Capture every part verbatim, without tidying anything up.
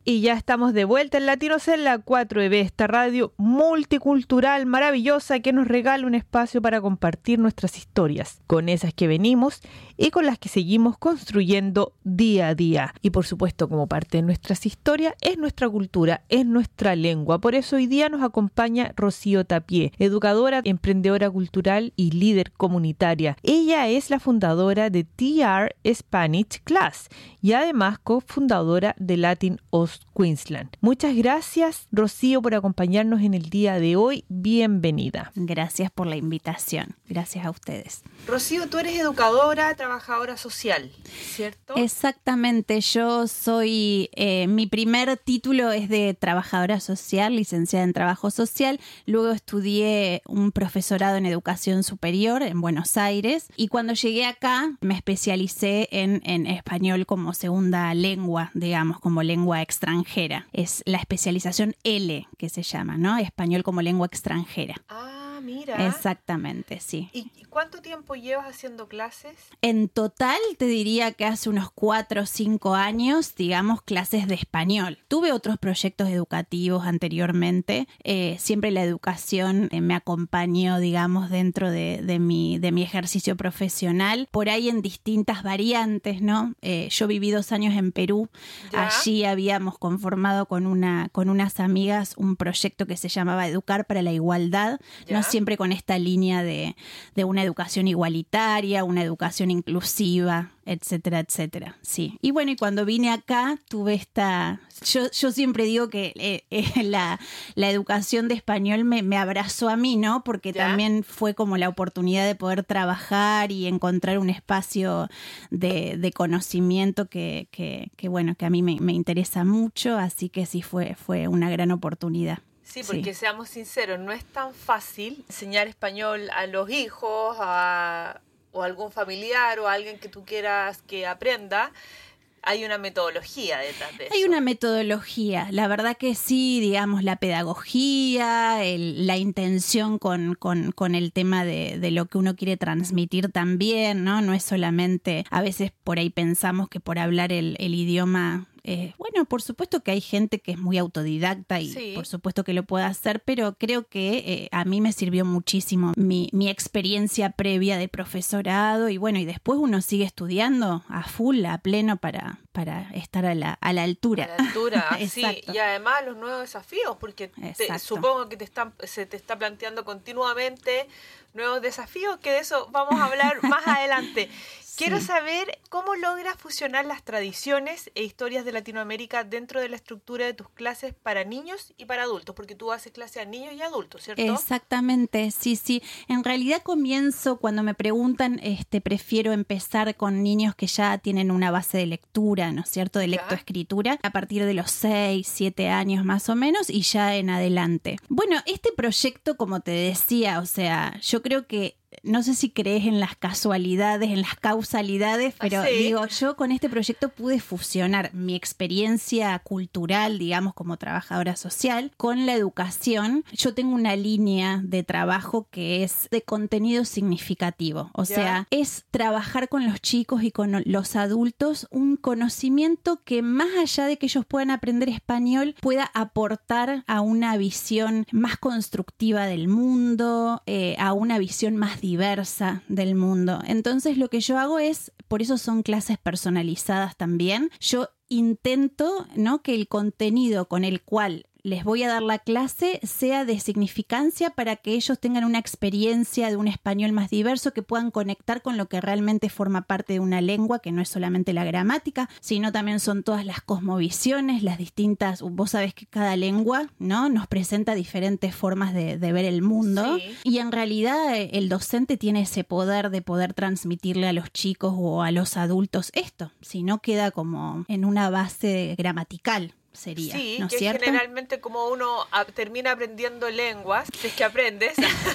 Y ya estamos de vuelta en Latinos en la cuatro E B, esta radio multicultural maravillosa que nos regala un espacio para compartir nuestras historias, con esas que venimos y con las que seguimos construyendo día a día. Y por supuesto, como parte de nuestras historias, es nuestra cultura, es nuestra lengua. Por eso hoy día nos acompaña Rocío Tapié, educadora, emprendedora cultural y líder comunitaria. Ella es la fundadora de T R Spanish Class y además cofundadora de Latin Host Queensland. Muchas gracias, Rocío, por acompañarnos en el día de hoy. Bienvenida. Gracias por la invitación. Gracias a ustedes. Rocío, tú eres educadora, trabajadora social, ¿cierto? Exactamente. Yo soy, eh, mi primer título es de trabajadora social, licenciada en trabajo social. Luego estudié un profesorado en educación superior en Buenos Aires. Y cuando llegué acá, me especialicé en, en español como segunda lengua, digamos, como lengua extranjera. Es la especialización L, que se llama, ¿no? Español como lengua extranjera. Ah, mira. Exactamente, sí. ¿Y cuánto tiempo llevas haciendo clases? En total te diría que hace unos cuatro o cinco años, digamos, clases de español. Tuve otros proyectos educativos anteriormente. Eh, siempre la educación eh, me acompañó, digamos, dentro de, de, mi, de mi ejercicio profesional. Por ahí en distintas variantes, ¿no? Eh, yo viví dos años en Perú. ¿Ya? Allí habíamos conformado con, una, con unas amigas un proyecto que se llamaba Educar para la Igualdad, ¿ya? No siempre con esta línea de, de una educación igualitaria, una educación inclusiva, etcétera, etcétera. Sí. Y bueno, y cuando vine acá tuve esta... Yo, yo siempre digo que eh, eh, la, la educación de español me, me abrazó a mí, ¿no? Porque ¿ya? También fue como la oportunidad de poder trabajar y encontrar un espacio de, de conocimiento que, que, que, bueno, que a mí me, me interesa mucho, así que sí fue, fue una gran oportunidad. Sí, porque sí. Seamos sinceros, no es tan fácil enseñar español a los hijos, a... o algún familiar o alguien que tú quieras que aprenda. Hay una metodología detrás de eso. Hay una metodología, la verdad que sí, digamos, la pedagogía, el, la intención con, con, con el tema de, de lo que uno quiere transmitir también, ¿no? No es solamente, a veces por ahí pensamos que por hablar el, el idioma... Eh, bueno, por supuesto que hay gente que es muy autodidacta y sí. Por supuesto que lo puede hacer, pero creo que eh, a mí me sirvió muchísimo mi, mi experiencia previa de profesorado y bueno, y después uno sigue estudiando a full, a pleno para, para estar a la, a la altura. A la altura, sí, y además los nuevos desafíos, porque te, supongo que te están, se te está planteando continuamente nuevos desafíos, que de eso vamos a hablar más adelante. Quiero sí. saber cómo logras fusionar las tradiciones e historias de Latinoamérica dentro de la estructura de tus clases para niños y para adultos, porque tú haces clases a niños y adultos, ¿cierto? Exactamente, sí, sí. En realidad comienzo, cuando me preguntan, este, prefiero empezar con niños que ya tienen una base de lectura, ¿no es cierto? De lectoescritura, a partir de los seis, siete años más o menos y ya en adelante. Bueno, este proyecto, como te decía, o sea, yo creo que no sé si crees en las casualidades, en las causalidades, pero ¿sí? Digo, yo con este proyecto pude fusionar mi experiencia cultural, digamos, como trabajadora social, con la educación. Yo tengo una línea de trabajo que es de contenido significativo. O ¿ya? Sea, es trabajar con los chicos y con los adultos un conocimiento que más allá de que ellos puedan aprender español, pueda aportar a una visión más constructiva del mundo, eh, a una visión más diversa del mundo. Entonces lo que yo hago es, por eso son clases personalizadas también, yo intento, ¿no?, que el contenido con el cual les voy a dar la clase sea de significancia para que ellos tengan una experiencia de un español más diverso, que puedan conectar con lo que realmente forma parte de una lengua, que no es solamente la gramática, sino también son todas las cosmovisiones, las distintas, vos sabés que cada lengua, ¿no?, nos presenta diferentes formas de, de ver el mundo, sí. Y en realidad el docente tiene ese poder de poder transmitirle a los chicos o a los adultos esto, si no queda como en una base gramatical. Sería, sí, ¿no es que cierto? Es generalmente como uno a, termina aprendiendo lenguas, si es que aprendes.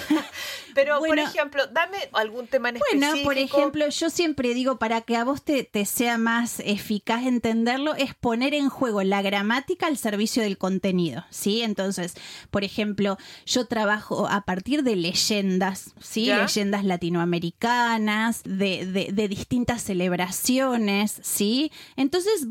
Pero, bueno, por ejemplo, dame algún tema en bueno, específico. Bueno, por ejemplo, yo siempre digo, para que a vos te, te sea más eficaz entenderlo, es poner en juego la gramática al servicio del contenido, ¿sí? Entonces, por ejemplo, yo trabajo a partir de leyendas, ¿sí? ¿Ya? Leyendas latinoamericanas, de, de, de distintas celebraciones, ¿sí? Entonces, vos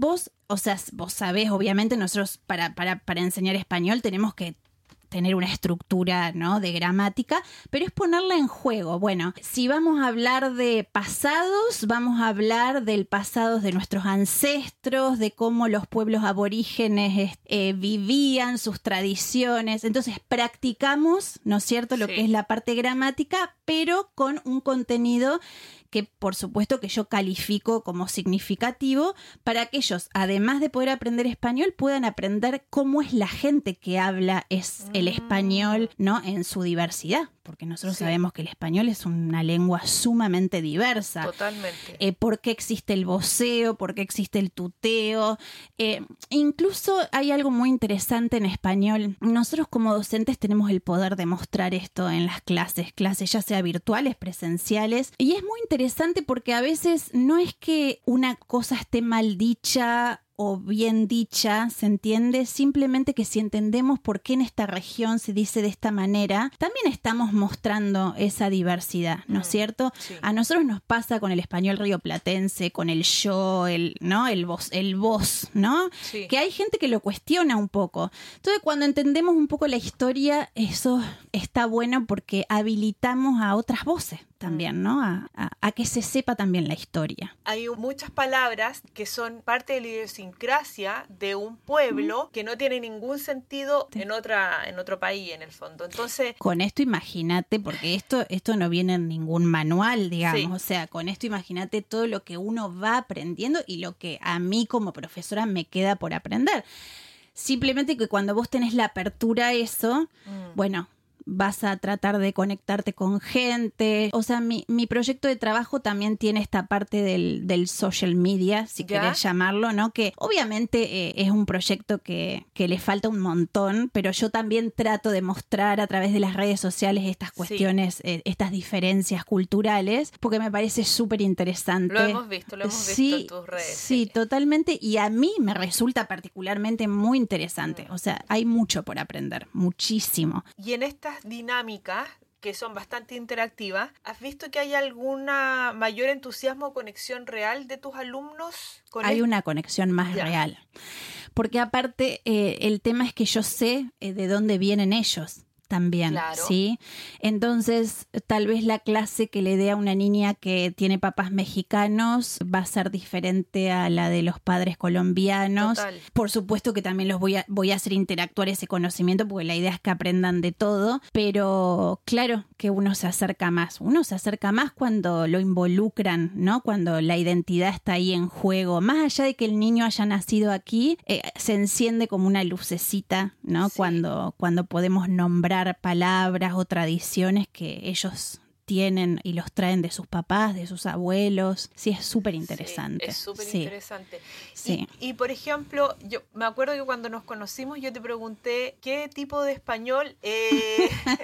o sea, vos sabés, obviamente nosotros para, para, para enseñar español tenemos que tener una estructura, ¿no?, de gramática, pero es ponerla en juego. Bueno, si vamos a hablar de pasados, vamos a hablar del pasado de nuestros ancestros, de cómo los pueblos aborígenes eh, vivían, sus tradiciones. Entonces practicamos, ¿no es cierto?, lo sí. que es la parte gramática, pero con un contenido que por supuesto que yo califico como significativo para que ellos, además de poder aprender español, puedan aprender cómo es la gente que habla es el español, ¿no?, en su diversidad. Porque nosotros sí. sabemos que el español es una lengua sumamente diversa. Totalmente. Eh, ¿Por qué existe el voceo? ¿Por qué existe el tuteo? Eh, incluso hay algo muy interesante en español. Nosotros como docentes tenemos el poder de mostrar esto en las clases, clases ya sea virtuales, presenciales. Y es muy interesante porque a veces no es que una cosa esté mal dicha o bien dicha, ¿se entiende? Simplemente que si entendemos por qué en esta región se dice de esta manera, también estamos mostrando esa diversidad, ¿no es mm, cierto? Sí. A nosotros nos pasa con el español rioplatense, con el yo, el, ¿no?, el vos, el vos, ¿no? Sí. Que hay gente que lo cuestiona un poco. Entonces, cuando entendemos un poco la historia, eso está bueno porque habilitamos a otras voces también, ¿no? A, a, a que se sepa también la historia. Hay muchas palabras que son parte de la idiosincrasia de un pueblo mm. que no tiene ningún sentido sí. en otra en otro país, en el fondo. Entonces, con esto imagínate, porque esto esto no viene en ningún manual, digamos, sí. o sea, con esto imagínate todo lo que uno va aprendiendo y lo que a mí como profesora me queda por aprender. Simplemente que cuando vos tenés la apertura a eso, mm. bueno, vas a tratar de conectarte con gente. O sea, mi, mi proyecto de trabajo también tiene esta parte del, del social media, si ¿Ya? querés llamarlo, ¿no? Que obviamente eh, es un proyecto que, que le falta un montón, pero yo también trato de mostrar a través de las redes sociales estas cuestiones, sí. eh, estas diferencias culturales, porque me parece súper interesante. Lo hemos visto, lo hemos sí, visto en tus redes. Sí, sí, totalmente. Y a mí me resulta particularmente muy interesante. Mm. O sea, hay mucho por aprender, muchísimo. Y en estas dinámicas que son bastante interactivas, ¿has visto que hay alguna mayor entusiasmo o conexión real de tus alumnos con Hay el... una conexión más ya. real. Porque aparte, eh, el tema es que yo sé eh, de dónde vienen ellos también, claro. ¿sí? Entonces, tal vez la clase que le dé a una niña que tiene papás mexicanos va a ser diferente a la de los padres colombianos. Total. Por supuesto que también los voy a, voy a hacer interactuar ese conocimiento porque la idea es que aprendan de todo, pero claro que uno se acerca más. Uno se acerca más cuando lo involucran, ¿no? Cuando la identidad está ahí en juego. Más allá de que el niño haya nacido aquí, eh, se enciende como una lucecita, ¿no? Sí. Cuando, cuando podemos nombrar palabras o tradiciones que ellos tienen y los traen de sus papás, de sus abuelos. Sí, es súper interesante. Sí, es súper sí. interesante. Sí. Y, y, por ejemplo, yo me acuerdo que cuando nos conocimos yo te pregunté qué tipo de español eh,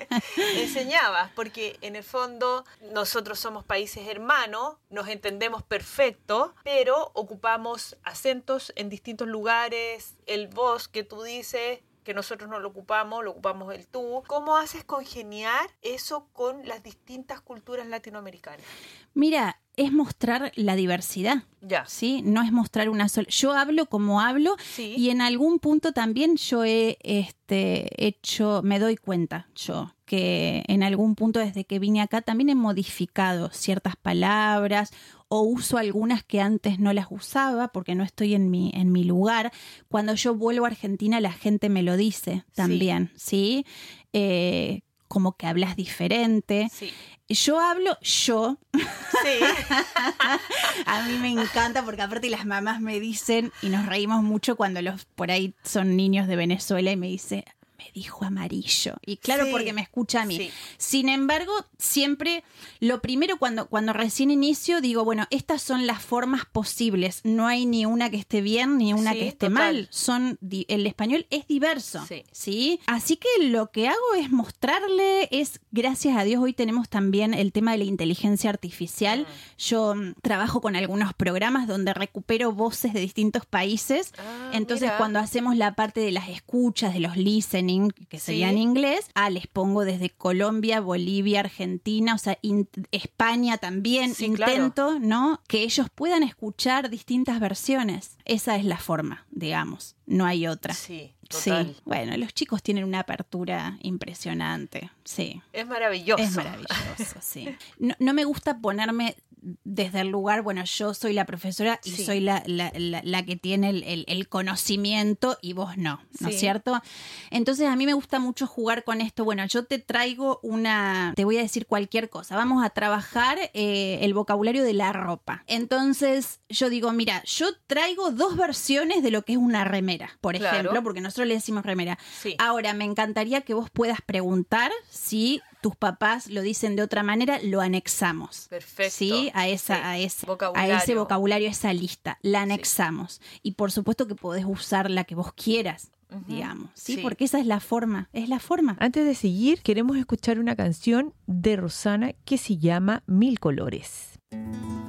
enseñabas, porque en el fondo nosotros somos países hermanos, nos entendemos perfecto, pero ocupamos acentos en distintos lugares, el vos que tú dices, que nosotros no lo ocupamos, lo ocupamos el tú. ¿Cómo haces congeniar eso con las distintas culturas latinoamericanas? Mira, es mostrar la diversidad, ya. ¿sí? No es mostrar una sola... Yo hablo como hablo sí. y en algún punto también yo he este, hecho, me doy cuenta yo, que en algún punto desde que vine acá también he modificado ciertas palabras o uso algunas que antes no las usaba porque no estoy en mi, en mi lugar. Cuando yo vuelvo a Argentina la gente me lo dice también, ¿sí? ¿sí? Eh, como que hablas diferente. Sí. Yo hablo yo. Sí. A mí me encanta porque aparte las mamás me dicen, y nos reímos mucho cuando los por ahí son niños de Venezuela y me dice... me dijo amarillo. Y claro, sí, porque me escucha a mí. Sí. Sin embargo, siempre lo primero cuando, cuando recién inicio digo, bueno, estas son las formas posibles. No hay ni una que esté bien ni una sí, que esté total. mal. Son, el español es diverso. Sí. ¿sí? Así que lo que hago es mostrarle, es, gracias a Dios, hoy tenemos también el tema de la inteligencia artificial. Mm. Yo um, trabajo con algunos programas donde recupero voces de distintos países. Ah, Entonces, mira. cuando hacemos la parte de las escuchas, de los listening, listening, que sería Sí. en inglés, a les pongo desde Colombia, Bolivia, Argentina, o sea, in- España también, Sí, intento, claro. ¿no? Que ellos puedan escuchar distintas versiones. Esa es la forma, digamos, no hay otra. Sí, Sí, total. bueno, los chicos tienen una apertura impresionante, sí. Es maravilloso. Es maravilloso, sí. No, no me gusta ponerme desde el lugar, bueno, yo soy la profesora y Sí. soy la, la, la, la que tiene el, el, el conocimiento y vos no, ¿no es Sí. cierto? Entonces a mí me gusta mucho jugar con esto. Bueno, yo te traigo una, te voy a decir cualquier cosa. Vamos a trabajar eh, el vocabulario de la ropa. Entonces yo digo, mira, yo traigo dos versiones de lo que es una remera, por Claro. ejemplo, porque nosotros le decimos remera. Sí. Ahora, me encantaría que vos puedas preguntar si tus papás lo dicen de otra manera, lo anexamos. Perfecto. Sí, a esa, Sí. a ese Vocabulario. a ese vocabulario, a esa lista, la anexamos. Y por supuesto que podés usar la que vos quieras, Ujú. digamos, ¿sí? Sí. Porque esa es la forma, es la forma. Antes de seguir, queremos escuchar una canción de Rosana que se llama Mil Colores.